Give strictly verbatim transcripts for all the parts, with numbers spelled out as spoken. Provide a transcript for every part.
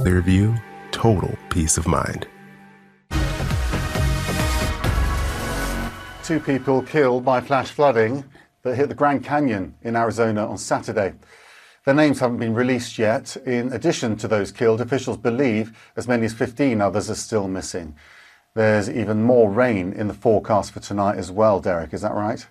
Clearview, total peace of mind. Two people killed by flash flooding that hit the Grand Canyon in Arizona on Saturday. Their names haven't been released yet. In addition to those killed, officials believe as many as fifteen others are still missing. There's even more rain in the forecast for tonight as well, Derek, is that right?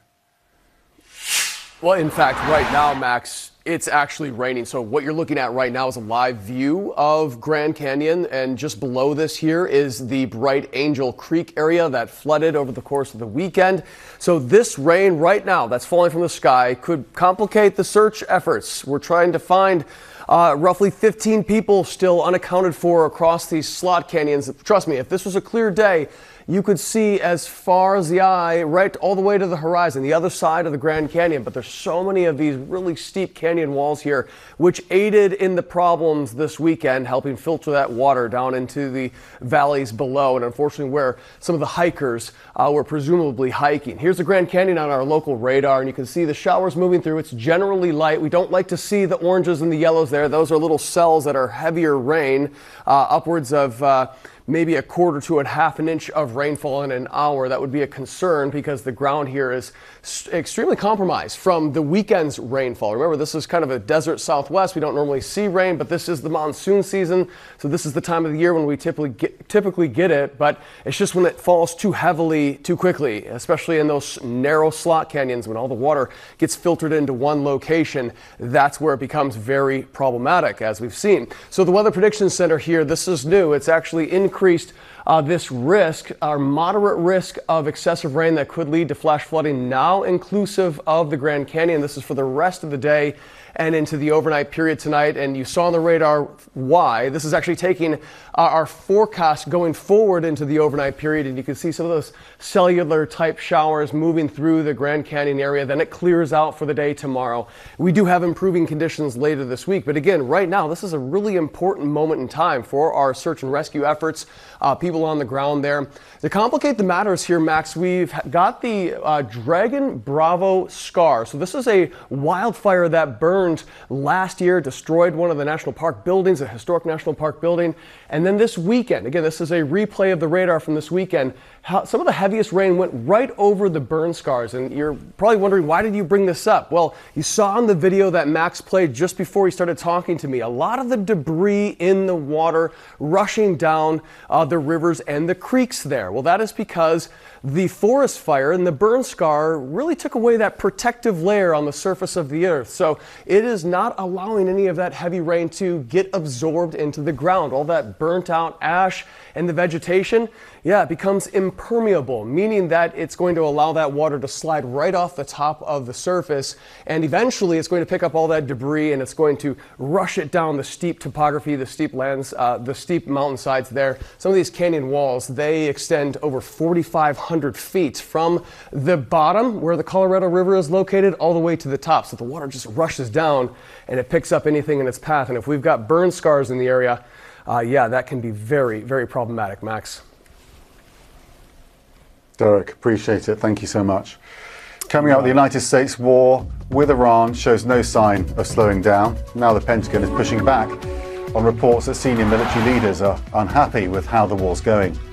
Well, in fact, right now, Max, it's actually raining. So what you're looking at right now is a live view of Grand Canyon. And just below this here is the Bright Angel Creek area that flooded over the course of the weekend. So this rain right now that's falling from the sky could complicate the search efforts. We're trying to find uh, roughly fifteen people still unaccounted for across these slot canyons. Trust me, if this was a clear day, you could see as far as the eye, right all the way to the horizon, the other side of the Grand Canyon. But there's so many of these really steep canyon walls here, which aided in the problems this weekend, helping filter that water down into the valleys below, and unfortunately where some of the hikers uh, were presumably hiking. Here's the Grand Canyon on our local radar, and you can see the showers moving through. It's generally light. We don't like to see the oranges and the yellows there. Those are little cells that are heavier rain, uh, upwards of uh, maybe a quarter to a half an inch of rainfall in an hour. That would be a concern because the ground here is extremely compromised from the weekend's rainfall. Remember, this is kind of a desert southwest. We don't normally see rain, but this is the monsoon season. So this is the time of the year when we typically get, typically get it, but it's just when it falls too heavily, too quickly, especially in those narrow slot canyons when all the water gets filtered into one location. That's where it becomes very problematic, as we've seen. So the Weather Prediction Center here, this is new. It's actually in increased uh, this risk, our moderate risk of excessive rain that could lead to flash flooding, now inclusive of the Grand Canyon. This is for the rest of the day and into the overnight period tonight. And you saw on the radar why. This is actually taking uh, our forecast going forward into the overnight period. And you can see some of those cellular type showers moving through the Grand Canyon area. Then it clears out for the day tomorrow. We do have improving conditions later this week. But again, right now, this is a really important moment in time for our search and rescue efforts. Uh, people on the ground there. To complicate the matters here, Max, we've got the uh, Dragon Bravo scar. So this is a wildfire that burned last year, destroyed one of the national park buildings, a historic national park building. And then this weekend, again, this is a replay of the radar from this weekend, how some of the heaviest rain went right over the burn scars. And you're probably wondering, why did you bring this up? Well, you saw in the video that Max played just before he started talking to me, a lot of the debris in the water rushing down uh, the rivers and the creeks there. Well, that is because the forest fire and the burn scar really took away that protective layer on the surface of the earth. So it is not allowing any of that heavy rain to get absorbed into the ground. All that burnt out ash and the vegetation, yeah, it becomes impermeable, meaning that it's going to allow that water to slide right off the top of the surface. And eventually it's going to pick up all that debris and it's going to rush it down the steep topography, the steep lands, uh, the steep mountainsides there. Some of these canyon walls, they extend over forty-five hundred feet from the bottom where the Colorado River is located all the way to the top. So the water just rushes down and it picks up anything in its path. And if we've got burn scars in the area, uh, yeah, that can be very, very problematic, Max. Derek, appreciate it. Thank you so much. Coming up, the United States war with Iran shows no sign of slowing down. Now the Pentagon is pushing back on reports that senior military leaders are unhappy with how the war's going.